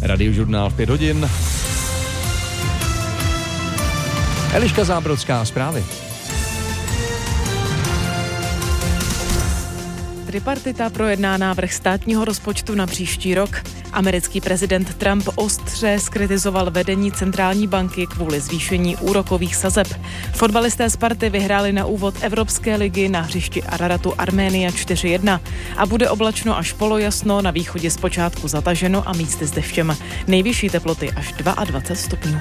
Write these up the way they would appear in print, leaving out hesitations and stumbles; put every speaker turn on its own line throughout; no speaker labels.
Radiožurnál v 5 hodin. Eliška Zábrodská, zprávy.
Tripartita projedná návrh státního rozpočtu na příští rok. Americký prezident Trump ostře zkritizoval vedení centrální banky kvůli zvýšení úrokových sazeb. Fotbalisté Sparty vyhráli na úvod Evropské ligy na hřišti Araratu Arménia 4-1 a bude oblačno až polojasno, na východě zpočátku zataženo a místy s deštěm. Nejvyšší teploty až 22 stupňů.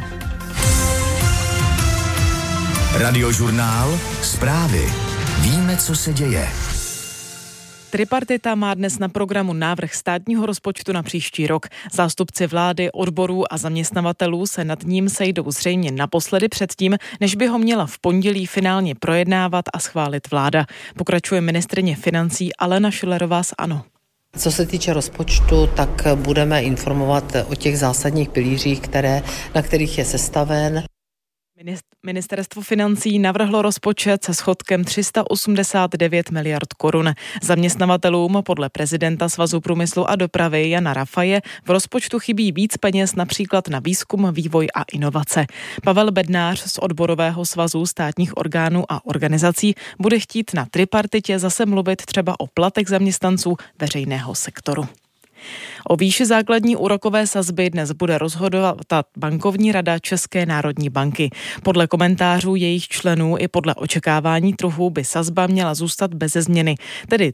Radiožurnál, zprávy. Víme, co se děje.
Tripartita má dnes na programu návrh státního rozpočtu na příští rok. Zástupci vlády, odborů a zaměstnavatelů se nad ním sejdou zřejmě naposledy předtím, než by ho měla v pondělí finálně projednávat a schválit vláda. Pokračuje ministryně financí Alena Schillerová z ANO.
Co se týče rozpočtu, tak budeme informovat o těch zásadních pilířích, na kterých je sestaven.
Ministerstvo financí navrhlo rozpočet se schodkem 389 miliard korun. Zaměstnavatelům podle prezidenta Svazu průmyslu a dopravy Jana Rafaje v rozpočtu chybí víc peněz například na výzkum, vývoj a inovace. Pavel Bednář z odborového svazu státních orgánů a organizací bude chtít na tripartitě zase mluvit třeba o platech zaměstnanců veřejného sektoru. O výši základní úrokové sazby dnes bude rozhodovat bankovní rada České národní banky. Podle komentářů jejich členů i podle očekávání trhu by sazba měla zůstat beze změny, tedy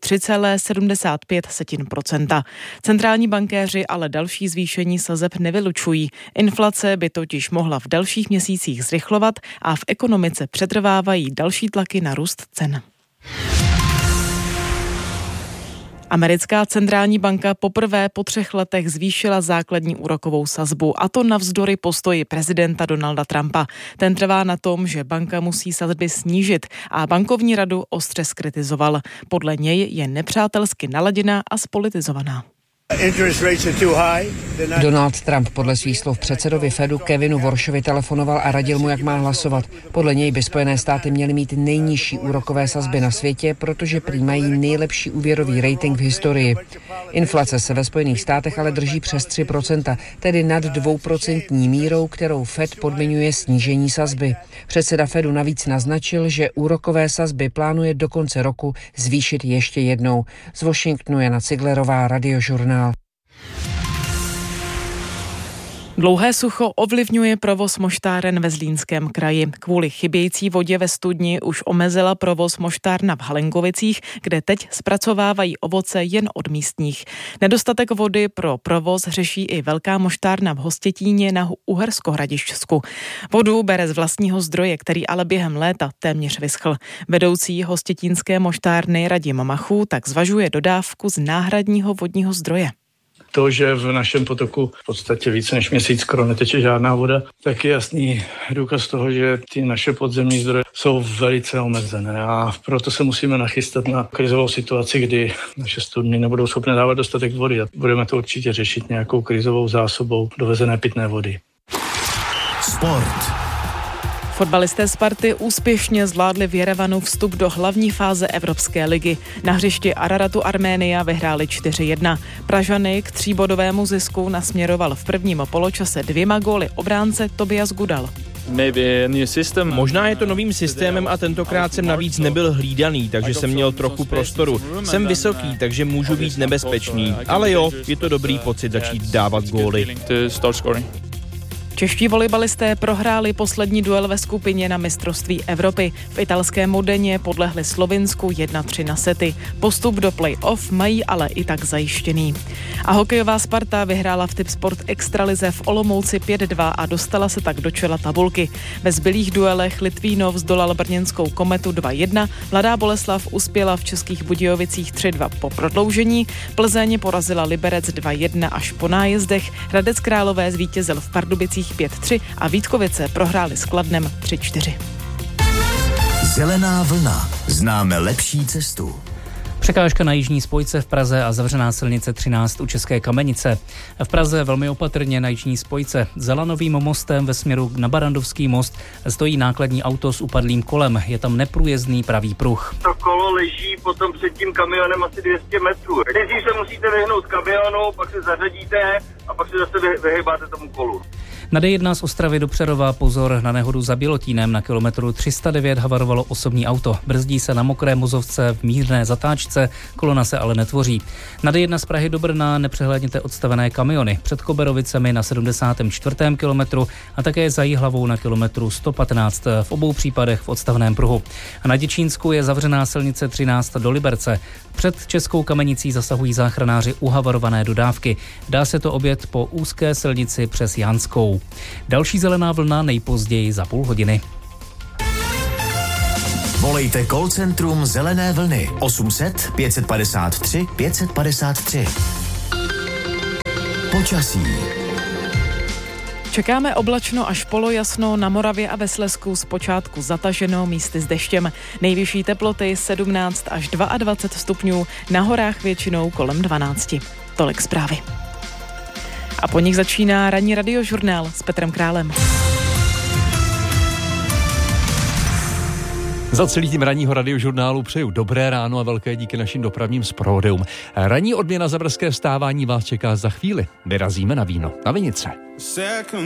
3,75%. Centrální bankéři ale další zvýšení sazeb nevylučují. Inflace by totiž mohla v dalších měsících zrychlovat a v ekonomice přetrvávají další tlaky na růst cen. Americká centrální banka poprvé po 3 letech zvýšila základní úrokovou sazbu, a to navzdory postoji prezidenta Donalda Trumpa. Ten trvá na tom, že banka musí sazby snížit a bankovní radu ostře zkritizoval. Podle něj je nepřátelsky naladěná a spolitizovaná.
Donald Trump podle svých slov předsedovi Fedu Kevinu Warshovi telefonoval a radil mu, jak má hlasovat. Podle něj by Spojené státy měly mít nejnižší úrokové sazby na světě, protože prý mají nejlepší úvěrový rating v historii. Inflace se ve Spojených státech ale drží přes 3%, tedy nad 2% mírou, kterou Fed podmiňuje snížení sazby. Předseda Fedu navíc naznačil, že úrokové sazby plánuje do konce roku zvýšit ještě jednou. Z Washingtonu Jana Ciglerová, Radiožurnál.
Dlouhé sucho ovlivňuje provoz moštáren ve Zlínském kraji. Kvůli chybějící vodě ve studni už omezila provoz moštárna v Halenkovicích, kde teď zpracovávají ovoce jen od místních. Nedostatek vody pro provoz řeší i velká moštárna v Hostětíně na Uherskohradišťsku. Vodu bere z vlastního zdroje, který ale během léta téměř vyschl. Vedoucí hostětínské moštárny Radim Machů tak zvažuje dodávku z náhradního vodního zdroje.
To, že v našem potoku v podstatě více než měsíc skoro neteče žádná voda, tak je jasný důkaz toho, že ty naše podzemní zdroje jsou velice omezené a proto se musíme nachystat na krizovou situaci, kdy naše studny nebudou schopné dávat dostatek vody a budeme to určitě řešit nějakou krizovou zásobou dovezené pitné vody.
Sport.
Fotbalisté Sparty úspěšně zvládli v Jerevanu vstup do hlavní fáze Evropské ligy. Na hřišti Araratu Arménia vyhráli 4-1. Pražany k 3bodovému zisku nasměroval v prvním poločase 2 góly obránce Tobias Gudal.
Možná je to novým systémem a tentokrát jsem navíc nebyl hlídaný, takže jsem měl trochu prostoru. Jsem vysoký, takže můžu být nebezpečný. Ale jo, je to dobrý pocit začít dávat góly.
Čeští volejbalisté prohráli poslední duel ve skupině na mistrovství Evropy. V italském Modeně podlehli Slovinsku 1-3 na sety. Postup do play-off mají ale i tak zajištěný. A hokejová Sparta vyhrála v Tipsport Extralize v Olomouci 5-2 a dostala se tak do čela tabulky. Ve zbylých duelech Litvínov zdolal brněnskou Kometu 2-1, Mladá Boleslav uspěla v Českých Budějovicích 3-2 po prodloužení, Plzeň porazila Liberec 2-1 až po nájezdech, Hradec Králové zvítězil v Pardubicích 5-3 a Vítkovice prohráli s Kladnem 3-4.
Zelená vlna. Známe lepší cestu.
Překážka na jižní spojce v Praze a zavřená silnice 13 u České Kamenice. V Praze velmi opatrně na jižní spojce. Za Lanovým mostem ve směru na Barandovský most stojí nákladní auto s upadlým kolem. Je tam neprůjezdný pravý pruh.
To kolo leží potom před tím kamionem asi 200 metrů. Nejdřív se musíte vyhnout kamionu, pak se zařadíte a pak se zase vyhejbáte tomu kolu.
Na D1 z Ostravy do Přerova pozor na nehodu za Bělotínem. Na kilometru 309 havarovalo osobní auto. Brzdí se na mokré mozovce v mírné zatáčce, kolona se ale netvoří. Na D1 z Prahy do Brna nepřehlédněte odstavené kamiony. Před Koberovicemi na 74. kilometru a také za Jihlavou na kilometru 115. V obou případech v odstavném pruhu. A na Děčínsku je zavřená silnice 13 do Liberce. Před Českou Kamenicí zasahují záchranáři uhavarované dodávky. Dá se to objet po úzké silnici přes Janskou. Další zelená vlna nejpozději za půl hodiny.
Volejte call centrum Zelené vlny 800 553 553. Počasí.
Čekáme oblačno až polojasno, na Moravě a ve Slezsku zpočátku zataženo, místy s deštěm. Nejvyšší teploty 17 až 22 stupňů, na horách většinou kolem 12. Tolik zprávy. A po nich začíná ranní radiožurnál s Petrem Králem.
Za celý tým ranního radiožurnálu přeju dobré ráno a velké díky našim dopravním zpravodajům. Ranní odměna za brzké vstávání vás čeká za chvíli. Vyrazíme na víno na Vinice.